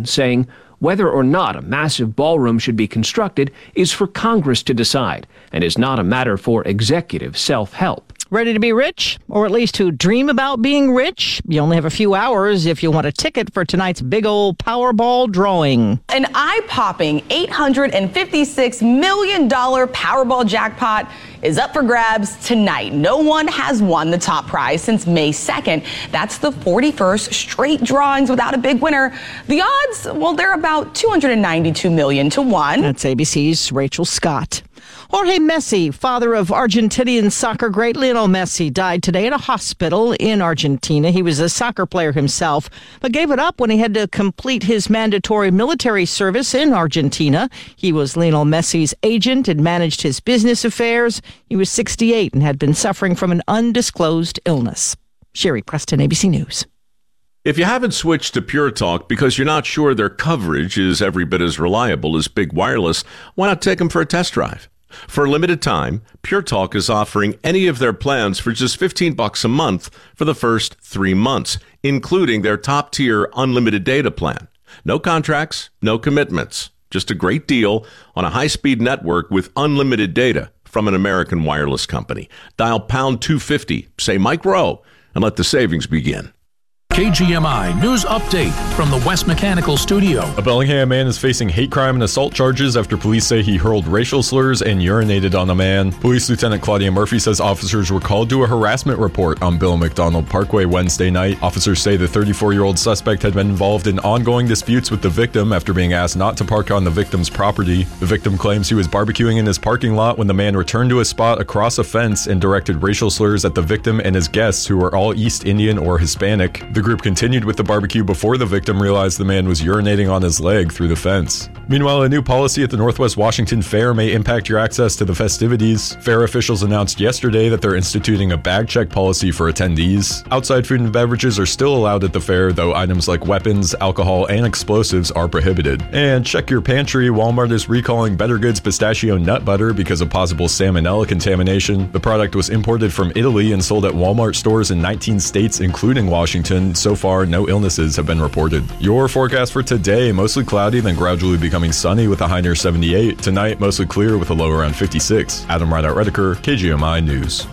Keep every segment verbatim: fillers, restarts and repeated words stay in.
Biden, saying whether or not a massive ballroom should be constructed is for Congress to decide and is not a matter for executive self-help. Ready to be rich, or at least to dream about being rich? You only have a few hours if you want a ticket for tonight's big old Powerball drawing. An eye-popping eight hundred fifty-six million dollars Powerball jackpot is up for grabs tonight. No one has won the top prize since May second. That's the forty-first straight drawings without a big winner. The odds, well, they're about two hundred ninety-two million to one. That's A B C's Rachel Scott. Jorge Messi, father of Argentinian soccer great Lionel Messi, died today at a hospital in Argentina. He was a soccer player himself, but gave it up when he had to complete his mandatory military service in Argentina. He was Lionel Messi's agent and managed his business affairs. He was sixty-eight and had been suffering from an undisclosed illness. Sherry Preston, A B C News. If you haven't switched to Pure Talk because you're not sure their coverage is every bit as reliable as Big Wireless, why not take them for a test drive? For a limited time, Pure Talk is offering any of their plans for just fifteen bucks a month for the first three months, including their top-tier unlimited data plan. No contracts, no commitments. Just a great deal on a high-speed network with unlimited data from an American wireless company. Dial pound two fifty, say Mike Rowe, and let the savings begin. K G M I News Update from the West Mechanical Studio. A Bellingham man is facing hate crime and assault charges after police say he hurled racial slurs and urinated on a man. Police Lieutenant Claudia Murphy says officers were called to a harassment report on Bill McDonald Parkway Wednesday night. Officers say the thirty-four-year-old suspect had been involved in ongoing disputes with the victim after being asked not to park on the victim's property. The victim claims he was barbecuing in his parking lot when the man returned to his spot across a fence and directed racial slurs at the victim and his guests, who were all East Indian or Hispanic. The group continued with the barbecue before the victim realized the man was urinating on his leg through the fence. Meanwhile, a new policy at the Northwest Washington Fair may impact your access to the festivities. Fair officials announced yesterday that they're instituting a bag check policy for attendees. Outside food and beverages are still allowed at the fair, though items like weapons, alcohol, and explosives are prohibited. And check your pantry. Walmart is recalling Better Goods pistachio nut butter because of possible salmonella contamination. The product was imported from Italy and sold at Walmart stores in nineteen states, including Washington. So far, no illnesses have been reported. Your forecast for today: mostly cloudy, then gradually becoming sunny with a high near seventy-eight. Tonight, mostly clear with a low around fifty-six. Adam Rideout-Redeker, K G M I News.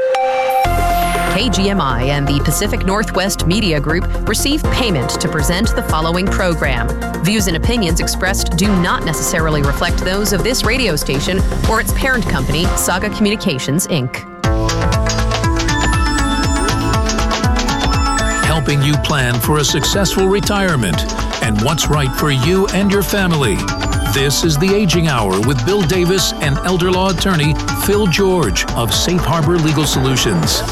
K G M I and the Pacific Northwest Media Group receive payment to present the following program. Views and opinions expressed do not necessarily reflect those of this radio station or its parent company, Saga Communications, Incorporated. Helping you plan for a successful retirement and what's right for you and your family. This is The Aging Hour with Bill Davis and elder law attorney Phil George of Safe Harbor Legal Solutions.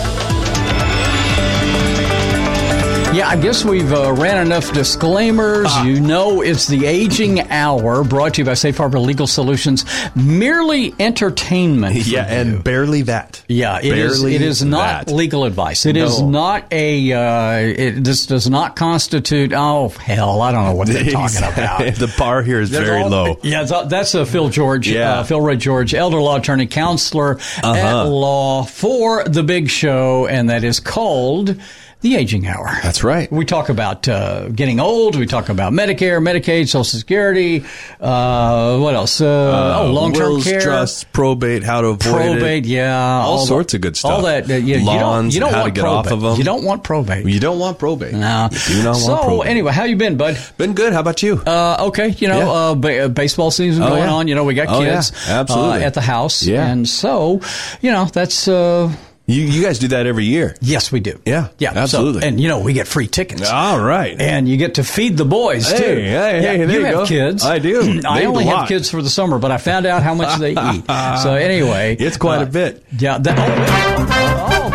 Yeah, I guess we've uh, ran enough disclaimers. Ah. You know, it's The Aging Hour, brought to you by Safe Harbor Legal Solutions. Merely entertainment. Yeah, and you. barely that. Yeah, it barely is. It is not that. legal advice. It no. is not a. Uh, it, this does not constitute. Oh hell, I don't know what they're talking about. The bar here is There's very all, low. Yeah, that's a uh, Phil George. Yeah, uh, Phil Ray George, elder law attorney, counselor uh-huh. at law for the big show, and that is called The Aging Hour. That's right. We talk about uh, getting old. We talk about Medicare, Medicaid, Social Security. Uh, what else? Uh, uh, oh, long-term wills, care. trusts, probate, how to avoid probate, it. yeah. All, all sorts the, of good stuff. All that. Uh, you, Lawns, you don't, you don't how want to get probate. off of them. You don't want probate. You don't want probate. No. You do not so, want probate. So, anyway, how you been, bud? Been good. How about you? Uh, okay. You know, yeah. uh, ba- baseball season oh, going yeah. on. You know, we got oh, kids yeah. Absolutely. Uh, at the house. Yeah. And so, you know, that's... Uh, You you guys do that every year. Yes, we do. Yeah, yeah, absolutely. So, and, you know, we get free tickets. All right. And you get to feed the boys, hey, too. Hey, hey, yeah, there you you have go. kids. I do. I They only eat a have lot. kids for the summer, but I found out how much they eat. So anyway. It's quite uh, a bit. Yeah. That, oh,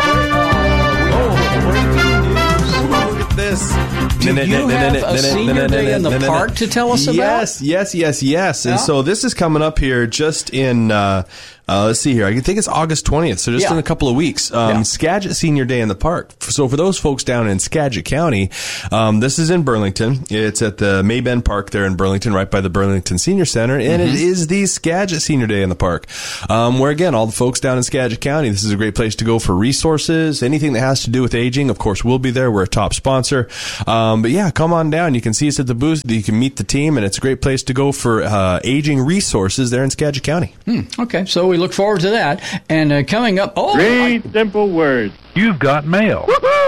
oh, look at this. Do you have a senior day in the park to tell us about? Yes, yes, yes, yes. And so this is coming up here just in uh, Uh, let's see here. I think it's August twentieth, so just Yeah. in a couple of weeks. Um, Yeah. Skagit Senior Day in the Park. So for those folks down in Skagit County, um, this is in Burlington. It's at the Maybend Park there in Burlington, right by the Burlington Senior Center, and Mm-hmm. it is the Skagit Senior Day in the Park, um, where, again, all the folks down in Skagit County, this is a great place to go for resources. Anything that has to do with aging, of course, we'll be there. We're a top sponsor. Um, but, yeah, come on down. You can see us at the booth. You can meet the team, and it's a great place to go for uh, aging resources there in Skagit County. Hmm. Okay, so we look forward to that. And uh, coming up, oh, Three I, simple words. You've got mail.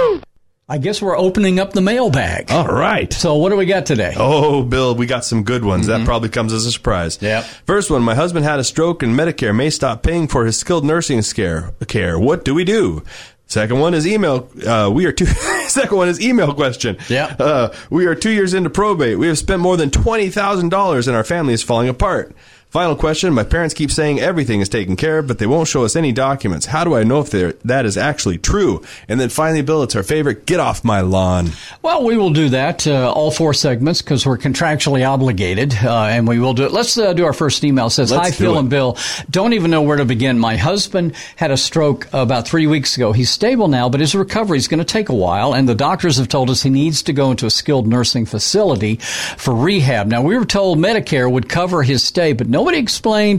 I guess we're opening up the mailbag. All right. So what do we got today? Oh, Bill, we got some good ones. That probably comes as a surprise. Yep. First one, my husband had a stroke and Medicare may stop paying for his skilled nursing scare, care. What do we do? Second one is email. Uh, we are two. Second one is email question. Yeah. Uh, we are two years into probate. We have spent more than twenty thousand dollars and our family is falling apart. Final question. My parents keep saying everything is taken care of, but they won't show us any documents. How do I know if that is actually true? And then finally, Bill, it's our favorite. Get off my lawn. Well, we will do that, uh, all four segments, because we're contractually obligated, uh, and we will do it. Let's uh, do our first email. It says, Let's hi, do Phil it. and Bill. Don't even know where to begin. My husband had a stroke about three weeks ago. He's stable now, but his recovery is going to take a while, and the doctors have told us he needs to go into a skilled nursing facility for rehab. Now, we were told Medicare would cover his stay, but nobody explained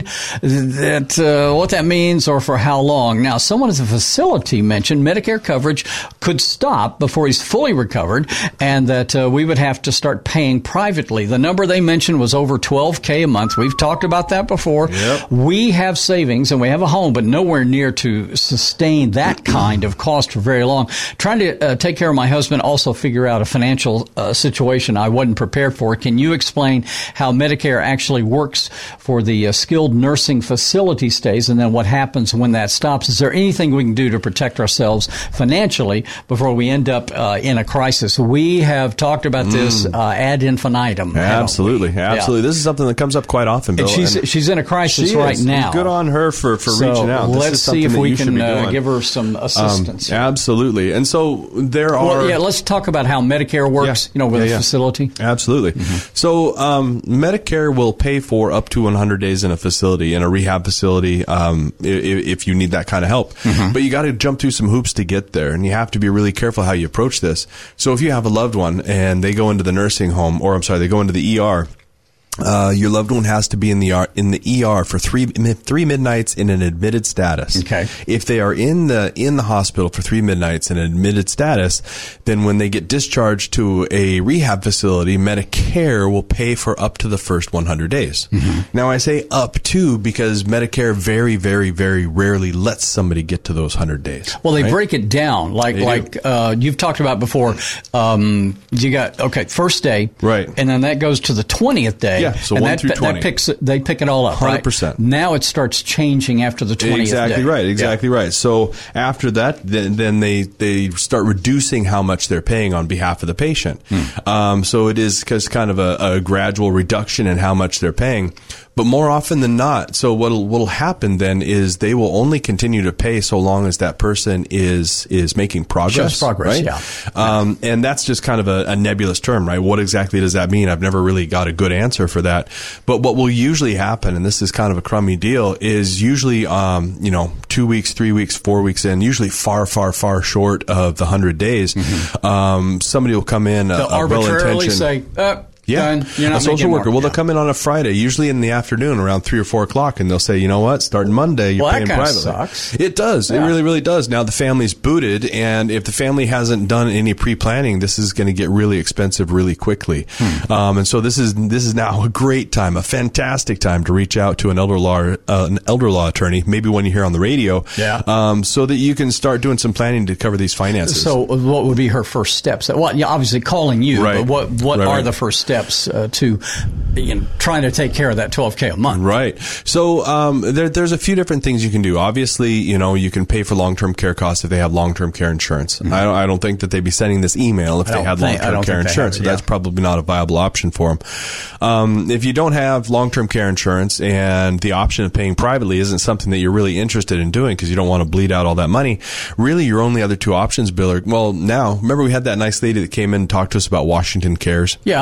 that uh, what that means or for how long. Now, someone at the facility mentioned Medicare coverage could stop before he's fully recovered, and that uh, we would have to start paying privately. The number they mentioned was over twelve K a month. We've talked about that before. Yep. We have savings and we have a home, but nowhere near to sustain that kind of cost for very long. Trying to uh, take care of my husband, also figure out a financial uh, situation I wasn't prepared for. Can you explain how Medicare actually works for the uh, skilled nursing facility stays, and then what happens when that stops? Is there anything we can do to protect ourselves financially before we end up uh, in a crisis? We have talked about this uh, ad infinitum. Absolutely. Yeah. Absolutely. This is something that comes up quite often, Bill. And she's and she's in a crisis she right is. now. Good on her for, for so reaching out. This let's is see if something that we you should can be uh, doing. give her some assistance. Um, absolutely. And so there are... Well, yeah, let's talk about how Medicare works, Yeah. you know, with Yeah, a yeah. facility. Absolutely. Mm-hmm. So um, Medicare will pay for up to one hundred days in a facility, in a rehab facility, um, if, if you need that kind of help. Mm-hmm. But you got to jump through some hoops to get there, and you have to be really careful how you approach this. So if you have a loved one and they go into the nursing home, or I'm sorry, they go into the E R, Uh, your loved one has to be in the R, in the E R for three three midnights in an admitted status. Okay. If they are in the in the hospital for three midnights in an admitted status, then when they get discharged to a rehab facility, Medicare will pay for up to the first one hundred days. Mm-hmm. Now, I say up to because Medicare very, very, very rarely lets somebody get to those one hundred days. Well, they right? break it down like They like uh, you've talked about before. Um, you got okay, first day, Right. and then that goes to the twentieth day. Yeah, so and one that, through that twenty. picks it- they pick it all up. one hundred right? percent. Now it starts changing after the twentieth. Exactly day. right. Exactly right. So after that, then, then they they start reducing how much they're paying on behalf of the patient. Hmm. Um, so it is because kind of a, a gradual reduction in how much they're paying. But more often than not, so what'll what'll happen then is they will only continue to pay so long as that person is is making progress. Shows progress, right? yeah. Um, and that's just kind of a, a nebulous term, right? What exactly does that mean? I've never really got a good answer for that. But what will usually happen, and this is kind of a crummy deal, is usually um, you know two weeks, three weeks, four weeks in, usually far, far, far short of the hundred days. Mm-hmm. Um, somebody will come in, They'll a, a arbitrarily well-intentioned. say, uh, Yeah, done. You're not a social making worker. more. Well, Yeah. they'll come in on a Friday, usually in the afternoon, around three or four o'clock, and they'll say, "You know what? Starting Monday, you're Well, that paying kinda privately." sucks. It does. Yeah. It really, really does. Now the family's booted, and if the family hasn't done any pre-planning, this is going to get really expensive really quickly. Hmm. Um, and so this is this is now a great time, a fantastic time to reach out to an elder law uh, an elder law attorney, maybe one you hear on the radio, Yeah. um, so that you can start doing some planning to cover these finances. So, what would be her first steps? Well, yeah, obviously calling you, Right. but what what Right, are right. the first steps uh, to you know, trying to take care of that twelve K a month? Right. So um, there, there's a few different things you can do. Obviously, you know, you can pay for long-term care costs if they have long-term care insurance. Mm-hmm. I, don't, I don't think that they'd be sending this email if I they don't had think- I long-term don't care think they insurance. have it, So that's yeah. probably not a viable option for them. Um, if you don't have long-term care insurance and the option of paying privately isn't something that you're really interested in doing because you don't want to bleed out all that money, really your only other two options, Bill, are, well, now, remember we had that nice lady that came in and talked to us about Washington Cares? Yeah. Yeah.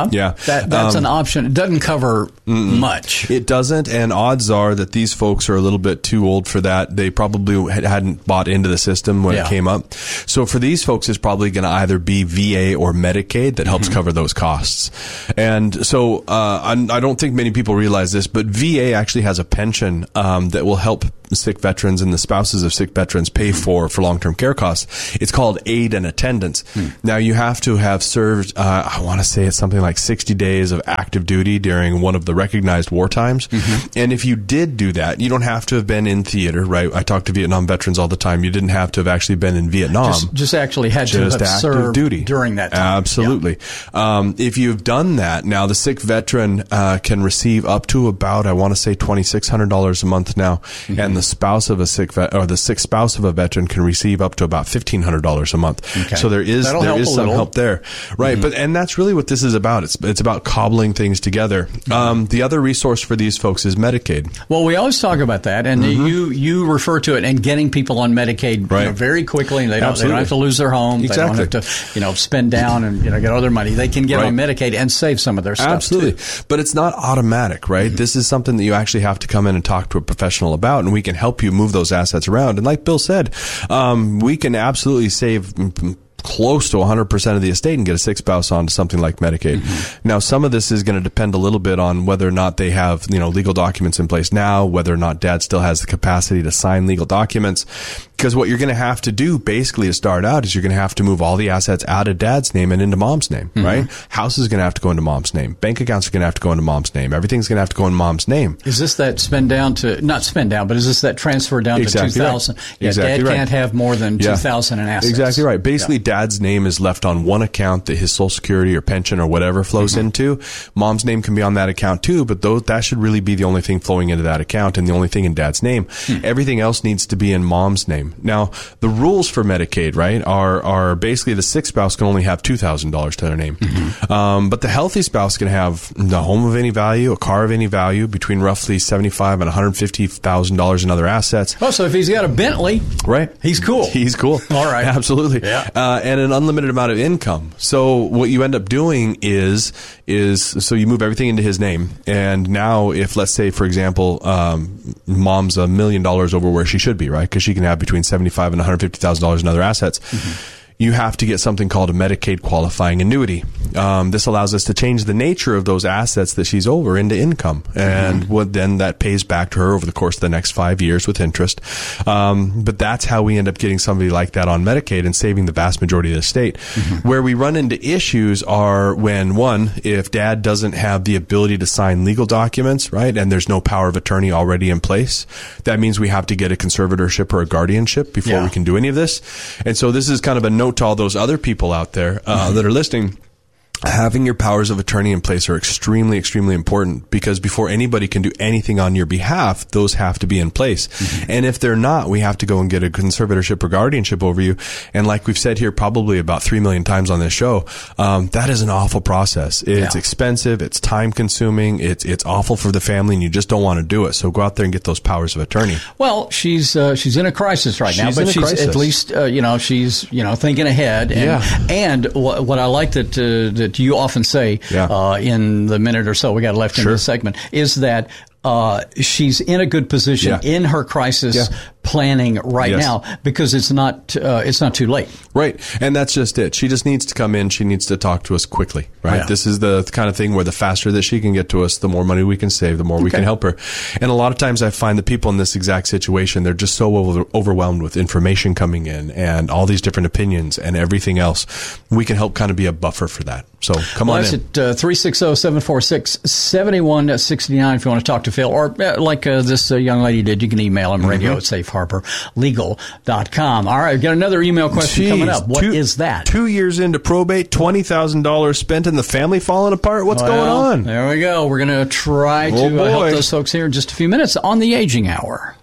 That, that's um, an option. It doesn't cover mm-mm. much. It doesn't, and odds are that these folks are a little bit too old for that. They probably hadn't bought into the system when yeah. it came up. So for these folks, it's probably going to either be V A or Medicaid that helps mm-hmm. cover those costs. And so uh, I'm, I don't think many people realize this, but V A actually has a pension um, that will help sick veterans and the spouses of sick veterans pay for for long-term care costs. It's called aid and attendance. Hmm. Now, you have to have served, uh, I want to say it's something like sixty days of active duty during one of the recognized war times. Mm-hmm. And if you did do that, you don't have to have been in theater, right? I talk to Vietnam veterans all the time. You didn't have to have actually been in Vietnam. Just, just actually had just to have served duty during that time. Absolutely. Yeah. Um, if you've done that, now the sick veteran uh, can receive up to about, I want to say twenty-six hundred dollars a month now. Mm-hmm. And the spouse of a sick vet, or the sick spouse of a veteran can receive up to about fifteen hundred dollars a month. Okay. So there is That'll there is some little. help there, right? Mm-hmm. But and that's really what this is about. It's it's about cobbling things together. Mm-hmm. Um, the other resource for these folks is Medicaid. Well, we always talk about that, and Mm-hmm. you you refer to it and getting people on Medicaid right. you know, very quickly. And they don't Absolutely. they don't have to lose their home. Exactly. They don't have to you know spend down and you know get other money. They can get right. on Medicaid and save some of their stuff. Absolutely. Too. But it's not automatic, right? Mm-hmm. This is something that you actually have to come in and talk to a professional about, and we can help you move those assets around. And like Bill said, um, we can absolutely save close to one hundred percent of the estate and get a sick spouse onto something like Medicaid. Mm-hmm. Now, some of this is going to depend a little bit on whether or not they have, you know, legal documents in place now, whether or not dad still has the capacity to sign legal documents. Because what you're going to have to do basically to start out is you're going to have to move all the assets out of dad's name and into mom's name, mm-hmm. right? House is going to have to go into mom's name. Bank accounts are going to have to go into mom's name. Everything's going to have to go in mom's name. Is this that spend down to, not spend down, but is this that transfer down exactly to two thousand? Right. Yeah, exactly dad right. can't have more than yeah. two thousand in assets. Exactly right. Basically, yeah. dad's name is left on one account that his Social Security or pension or whatever flows mm-hmm. into. Mom's name can be on that account too, but those, that should really be the only thing flowing into that account and the only thing in dad's name. Hmm. Everything else needs to be in mom's name. Now, the rules for Medicaid, right, are are basically the sick spouse can only have two thousand dollars to their name. Mm-hmm. Um, but the healthy spouse can have the home of any value, a car of any value, between roughly seventy-five thousand dollars and one hundred fifty thousand dollars in other assets. Oh, so if he's got a Bentley, right, he's cool. He's cool. All right. Absolutely. Yeah. Uh, and an unlimited amount of income. So what you end up doing is, is so you move everything into his name. And now if, let's say, for example, um, mom's a million dollars over where she should be, right? Because she can have between seventy-five thousand dollars and one hundred fifty thousand dollars in other assets. Mm-hmm. You have to get something called a Medicaid qualifying annuity. Um, this allows us to change the nature of those assets that she's over into income. And mm-hmm. what then that pays back to her over the course of the next five years with interest. Um, but that's how we end up getting somebody like that on Medicaid and saving the vast majority of the state. Mm-hmm. Where we run into issues are when, one, if dad doesn't have the ability to sign legal documents, right, and there's no power of attorney already in place, that means we have to get a conservatorship or a guardianship before yeah. we can do any of this. And so this is kind of a note to all those other people out there uh, mm-hmm. that are listening. Having your powers of attorney in place are extremely, extremely important because before anybody can do anything on your behalf, those have to be in place. Mm-hmm. And if they're not, we have to go and get a conservatorship or guardianship over you. And like we've said here probably about three million times on this show, um, that is an awful process. It's yeah. expensive. It's time consuming. It's, it's awful for the family and you just don't want to do it. So go out there and get those powers of attorney. Well, she's, uh, she's in a crisis right now, she's but she's crisis. at least, uh, you know, she's, you know, thinking ahead. And, yeah. and what, what I like that, uh, that you often say yeah. uh, in the minute or so we got left sure. in this segment is that uh, she's in a good position yeah. in her crisis yeah. planning right yes. now because it's not uh, it's not too late. Right. And that's just it. She just needs to come in. She needs to talk to us quickly, right? Yeah. This is the kind of thing where the faster that she can get to us, the more money we can save, the more okay. we can help her. And a lot of times I find that people in this exact situation, they're just so over- overwhelmed with information coming in and all these different opinions and everything else. We can help kind of be a buffer for that. So come well, on that's in. at uh, three six zero, seven four six, seven one six nine if you want to talk to Phil. Or uh, like uh, this uh, young lady did, you can email him, mm-hmm. radio at safe harbor legal dot com. All right, we've got another email question Jeez, coming up. What two, is that? Two years into probate, twenty thousand dollars spent and the family falling apart. What's well, going on? There we go. We're going to try oh to uh, help boy. those folks here in just a few minutes on the Aging Hour.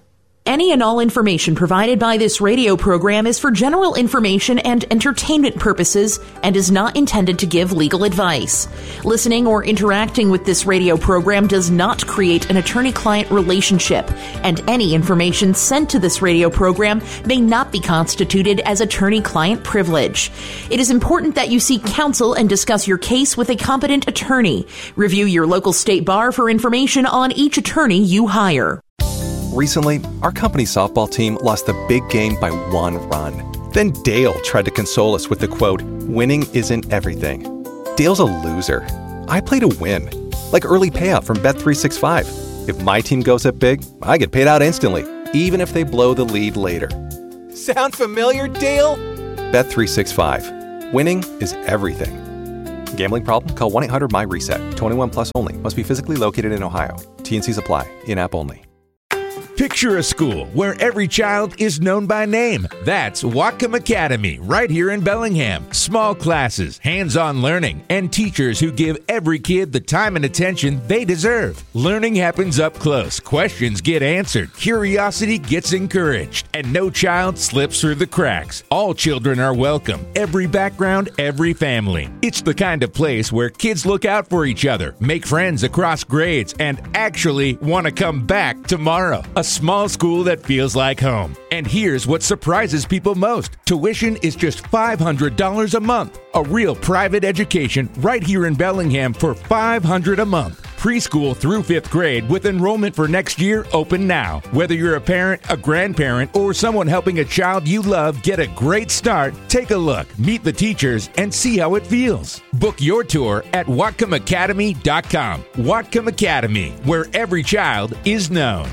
Any and all information provided by this radio program is for general information and entertainment purposes and is not intended to give legal advice. Listening or interacting with this radio program does not create an attorney-client relationship, and any information sent to this radio program may not be constituted as attorney-client privilege. It is important that you seek counsel and discuss your case with a competent attorney. Review your local state bar for information on each attorney you hire. Recently, our company softball team lost the big game by one run. Then Dale tried to console us with the quote, "Winning isn't everything." Dale's a loser. I play to win. Like early payout from Bet three sixty-five. If my team goes up big, I get paid out instantly, even if they blow the lead later. Sound familiar, Dale? Bet three sixty-five. Winning is everything. Gambling problem? Call one eight hundred M Y reset. twenty-one plus only. Must be physically located in Ohio. T N Cs apply. In-app only. Picture a school where every child is known by name. That's Whatcom Academy, right here in Bellingham. Small classes, hands-on learning, and teachers who give every kid the time and attention they deserve. Learning happens up close. Questions get answered. Curiosity gets encouraged. And no child slips through the cracks. All children are welcome. Every background, every family. It's the kind of place where kids look out for each other, make friends across grades, and actually want to come back tomorrow. A small school that feels like home. And here's what surprises people most. Tuition is just five hundred dollars a month. A real private education right here in Bellingham for five hundred dollars a month. Preschool through fifth grade with enrollment for next year open now. Whether you're a parent, a grandparent, or someone helping a child you love get a great start, take a look, meet the teachers, and see how it feels. Book your tour at Whatcom Academy dot com. Whatcom Academy, where every child is known.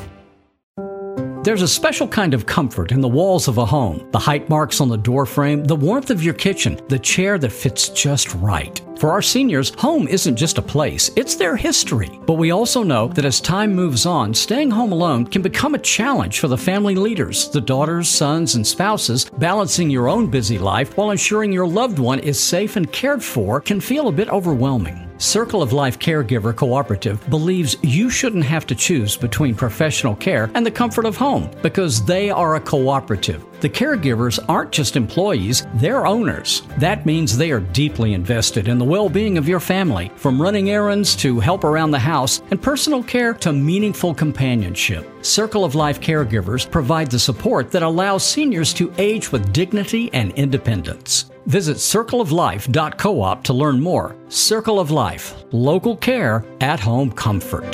There's a special kind of comfort in the walls of a home. The height marks on the door frame, the warmth of your kitchen, the chair that fits just right. For our seniors, home isn't just a place, it's their history. But we also know that as time moves on, staying home alone can become a challenge for the family leaders, the daughters, sons, and spouses. Balancing your own busy life while ensuring your loved one is safe and cared for can feel a bit overwhelming. Circle of Life Caregiver Cooperative believes you shouldn't have to choose between professional care and the comfort of home because they are a cooperative. The caregivers aren't just employees, they're owners. That means they are deeply invested in the well-being of your family, from running errands to help around the house and personal care to meaningful companionship. Circle of Life Caregivers provide the support that allows seniors to age with dignity and independence. Visit circle of life dot coop to learn more. Circle of Life, local care, at-home comfort.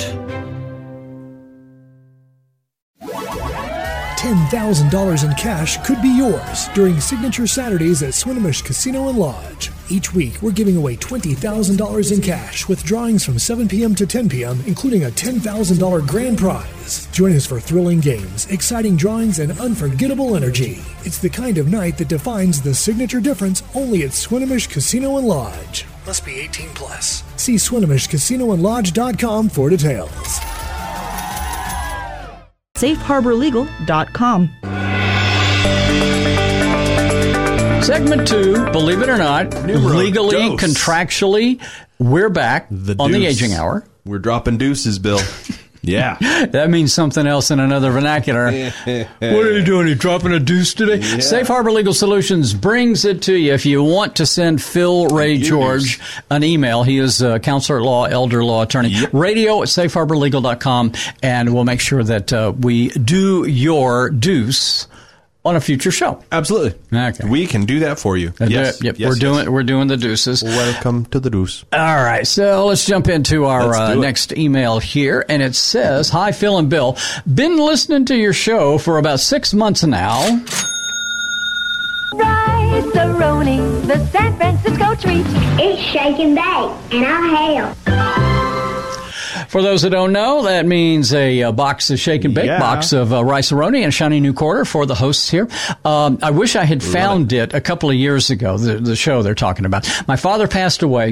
ten thousand dollars in cash could be yours during Signature Saturdays at Swinomish Casino and Lodge. Each week, we're giving away twenty thousand dollars in cash with drawings from seven p.m. to ten p.m., including a ten thousand dollars grand prize. Join us for thrilling games, exciting drawings, and unforgettable energy. It's the kind of night that defines the signature difference only at Swinomish Casino and Lodge. Must be eighteen plus. See Swinomish Casino and Lodge dot com for details. safe harbor legal dot com. Segment two, believe it or not, Numero legally, dos. contractually, we're back The on the deuce. Aging Hour. We're dropping deuces, Bill. Yeah. That means something else in another vernacular. What are you doing? Are you dropping a deuce today? Yeah. Safe Harbor Legal Solutions brings it to you. If you want to send Phil Ray George an email, he is a counselor at law, elder law attorney. Yep. Radio at safe harbor legal dot com, and we'll make sure that uh, we do your deuce on a future show. Absolutely. Okay. We can do that for you. Uh, Yes. Yep. yes we're yes. doing we're doing the deuces. Welcome to the deuce. All right, so let's jump into our Let's do uh, it. next email here, and it says, "Hi, Phil and Bill. Been listening to your show for about six months now. Rice-A-Roni, the San Francisco treat. It's shake and bake, and I'll help." For those that don't know, that means a, a box of shake and bake, Yeah. box of uh, Rice-A-Roni and a shiny new quarter for the hosts here. Um, I wish I had found it. a couple of years ago, the, the show they're talking about. My father passed away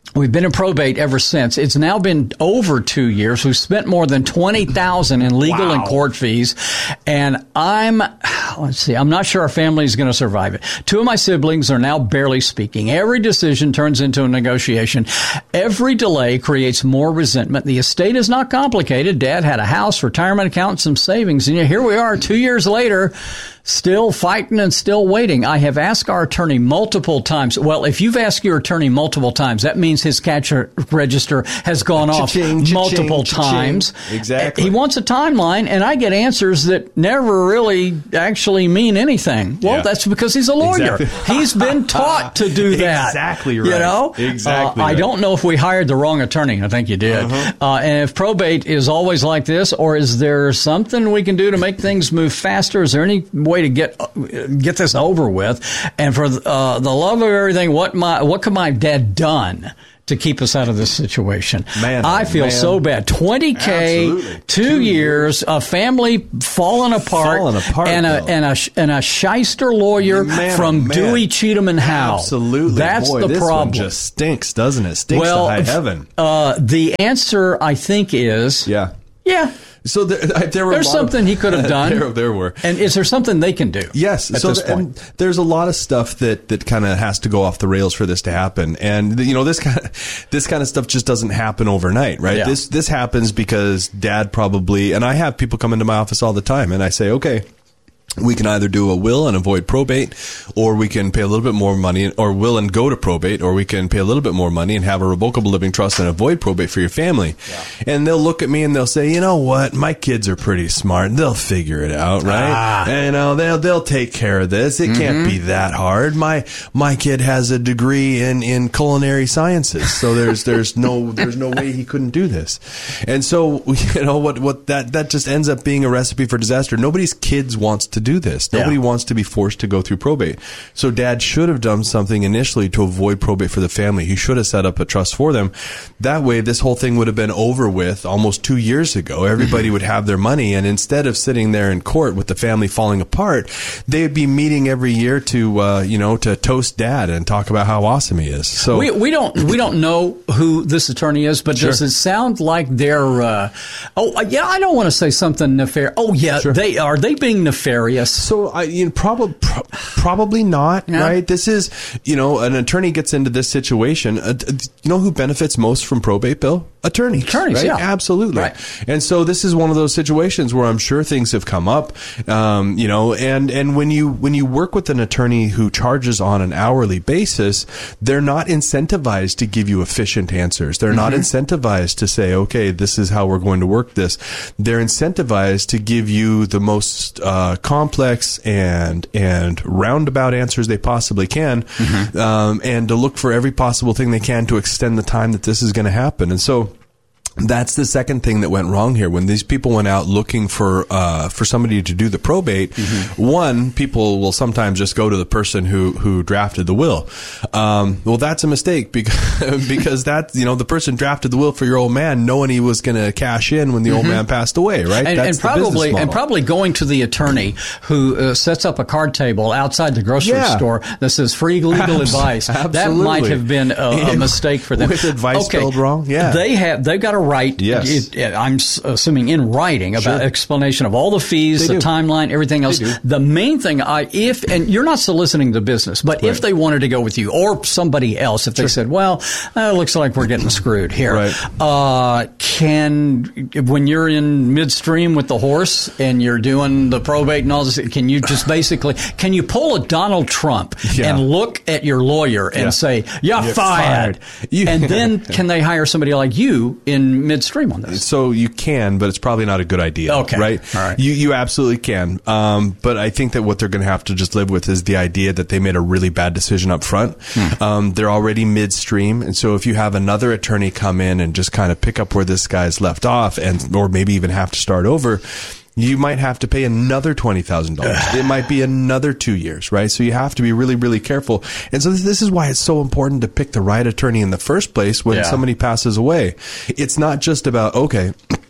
We've been in probate ever since. It's now been over two years. We've spent more than twenty thousand dollars in legal wow. and court fees. And I'm, let's see, I'm not sure our family is going to survive it. Two of my siblings are now barely speaking. Every decision turns into a negotiation. Every delay creates more resentment. The estate is not complicated. Dad had a house, retirement account, some savings. And here we are two years later, still fighting and still waiting. I have asked our attorney multiple times. Well, if you've asked your attorney multiple times, that means his cash register has gone off cha-ching, multiple cha-ching, times. Cha-ching. Exactly. He wants a timeline, and I get answers that never really actually mean anything. Well, yeah. that's because he's a lawyer. Exactly. He's been taught to do that. Exactly right. You know? Exactly uh, right. I don't know if we hired the wrong attorney. I think you did. Uh-huh. Uh, and if probate is always like this, or is there something we can do to make things move faster? Is there any way to get get this over with? And for uh, the love of everything, what my what could my dad done to keep us out of this situation? Man, I feel man. so bad. twenty K, Absolutely. two, two years, a family falling apart, falling apart and a though. and a and a shyster lawyer man, from man. Dewey, Cheatham, and Howe. Absolutely, that's Boy, the this problem. One just stinks, doesn't it? Stinks well, to high heaven. Uh, the answer, I think, is yeah, yeah. So there, there were there's something of, he could have done. there, there were, and is there something they can do? Yes. At so this th- point? And there's a lot of stuff that, that kind of has to go off the rails for this to happen, and you know this kind of this kind of stuff just doesn't happen overnight, right? Yeah. This this happens because Dad probably, and I have people come into my office all the time, and I say, okay, we can either do a will and avoid probate, or we can pay a little bit more money, or will and go to probate, or we can pay a little bit more money and have a revocable living trust and avoid probate for your family. Yeah. And they'll look at me and they'll say, you know what, my kids are pretty smart. They'll figure it out, right? Ah. And, you know, they'll, they'll take care of this. It mm-hmm. can't be that hard. My, my kid has a degree in, in culinary sciences. So there's, there's no, there's no way he couldn't do this. And so, you know, what, what that, that just ends up being a recipe for disaster. Nobody's kids wants to do this. Nobody yeah. wants to be forced to go through probate. So Dad should have done something initially to avoid probate for the family. He should have set up a trust for them. That way, this whole thing would have been over with almost two years ago. Everybody would have their money, and instead of sitting there in court with the family falling apart, they'd be meeting every year to, uh, you know, to toast Dad and talk about how awesome he is. So we we don't we don't know who this attorney is, but sure. does it sound like they're? Uh, oh yeah, I don't want to say something nefarious. Oh yeah, sure. they are they being nefarious. So I you know, probably pro- probably not, yeah. right? This is, you know, an attorney gets into this situation. Uh, you know who benefits most from probate, Bill? Attorneys, Attorneys, right? yeah. Absolutely. Right. And so this is one of those situations where I'm sure things have come up, um, you know, and, and when you when you work with an attorney who charges on an hourly basis, they're not incentivized to give you efficient answers. They're mm-hmm. not incentivized to say, okay, this is how we're going to work this. They're incentivized to give you the most uh, complex and and roundabout answers they possibly can, mm-hmm. um, and to look for every possible thing they can to extend the time that this is going to happen. And so that's the second thing that went wrong here. When these people went out looking for uh, for somebody to do the probate, mm-hmm. one, people will sometimes just go to the person who, who drafted the will. Um, well, that's a mistake because because that you know the person drafted the will for your old man, knowing he was going to cash in when the mm-hmm. old man passed away, right? And, that's and probably the and probably going to the attorney who uh, sets up a card table outside the grocery yeah. store that says free legal Abs- advice. Absolutely. That might have been a, a mistake for them. With advice okay. spelled wrong, yeah. They have they've got a write, yes. it, I'm assuming in writing, about sure. explanation of all the fees, they the do. timeline, everything else. The main thing, I if and you're not soliciting the business, but right. if they wanted to go with you or somebody else, if sure. they said, well, uh, it looks like we're getting screwed here. Right. Uh, can, when you're in midstream with the horse and you're doing the probate and all this, can you just basically, can you pull a Donald Trump yeah. and look at your lawyer and yeah. say, you're, you're fired? fired. You, and then can they hire somebody like you in midstream on this? So you can, but it's probably not a good idea. Okay. Right? All right. You, you absolutely can. Um, but I think that what they're going to have to just live with is the idea that they made a really bad decision up front. Hmm. Um, they're already midstream. And so if you have another attorney come in and just kind of pick up where this guy's left off and, or maybe even have to start over, you might have to pay another twenty thousand dollars. It might be another two years, right? So you have to be really, really careful. And so this, this is why it's so important to pick the right attorney in the first place when yeah. somebody passes away. It's not just about, okay,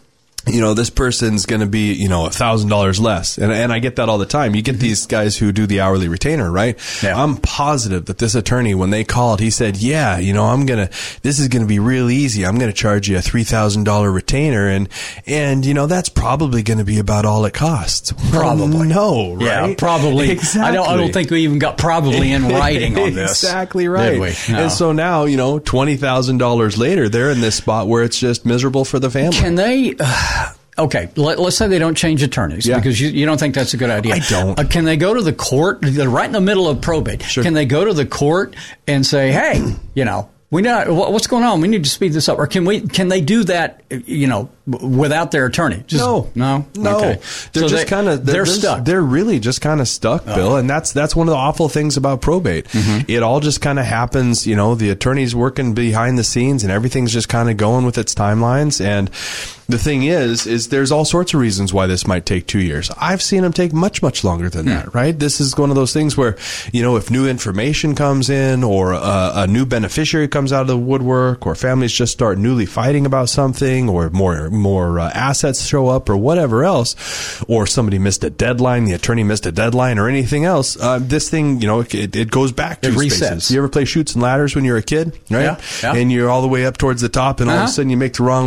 you know, this person's going to be, you know, a thousand dollars less. And, and I get that all the time. You get mm-hmm. these guys who do the hourly retainer, right? Yeah. I'm positive that this attorney, when they called, he said, yeah, you know, I'm going to, this is going to be real easy. I'm going to charge you a three thousand dollars retainer. And, and, you know, that's probably going to be about all it costs. Probably. Well, no, right? Yeah, probably. Exactly. I don't, I don't think we even got probably in writing on this. Exactly right. Did we? No. And so now, you know, twenty thousand dollars later, they're in this spot where it's just miserable for the family. Can they... Uh, Okay, let, let's say they don't change attorneys yeah. because you, you don't think that's a good idea. I don't. Uh, can they go to the court? They're right in the middle of probate. Sure. Can they go to the court and say, hey, you know, we not what's going on? We need to speed this up. Or can we? Can they do that? You know, without their attorney? Just, no, no, no. Okay. They're so just they, kind of they're, they're stuck. They're really just kind of stuck, oh. Bill. And that's that's one of the awful things about probate. Mm-hmm. It all just kind of happens. You know, the attorney's working behind the scenes, and everything's just kind of going with its timelines. And the thing is, is there's all sorts of reasons why this might take two years. I've seen them take much, much longer than yeah. that, right? This is one of those things where, you know, if new information comes in or a, a new beneficiary comes out of the woodwork or families just start newly fighting about something or more, more uh, assets show up or whatever else, or somebody missed a deadline, the attorney missed a deadline or anything else, uh, this thing, you know, it, it goes back to it resets. Spaces. You ever play Chutes and Ladders when you were a kid, right? Yeah, yeah. And you're all the way up towards the top and uh-huh. all of a sudden you make the wrong